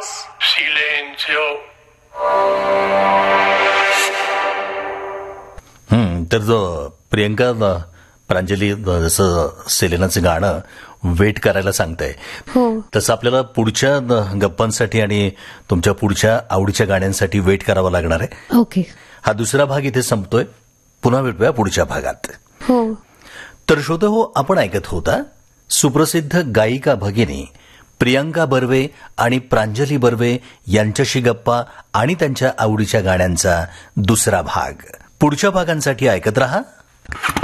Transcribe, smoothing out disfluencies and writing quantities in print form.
Silenzio. तर जो प्रियंका प्रांजली जसं सेलेनाचं गाणं वेट करायला सांगताय हो तसं आपल्याला पुढच्या गप्पांसाठी आणि तुमच्या पुढच्या आवडीच्या गाण्यांसाठी वेट करावा लागणार आहे. ओके हा दुसरा भाग इथे संपतोय. पुन्हा भेटूया पुढच्या भागात. हो तर श्रोते हो, आपण ऐकत होता सुप्रसिद्ध गायिका भगिनी प्रियंका बर्वे आणि प्रांजली बर्वे यांच्याशी गप्पा आणि त्यांच्या आवडीच्या गाण्यांचा दुसरा भाग. पुढच्या भागांसाठी ऐकत रहा